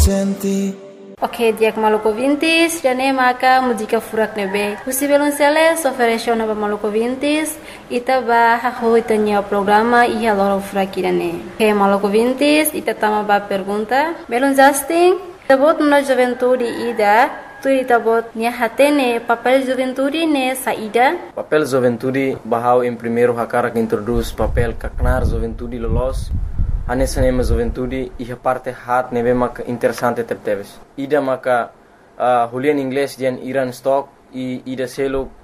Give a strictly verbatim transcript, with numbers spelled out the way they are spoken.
Ok, dia maluco vintis, jane maka música furak nebe. Pusi belonsele ofereceu nova maluco vintis, ita ba hahu itanya programa ia loro furakirane. Ok, maluco vintis, ita tama ba pergunta. Belon Justin, tabot na juventude ida, tu tabot nia hatene papel juventude ne saída. Papel juventude bahau em primeiro hakara que introduz papel kaknar juventude lolos. Anessa nema juventude e a parte hat neve maka interessante tepteves. Ida maka uh, Julian inglês dian Iran stock e ida selo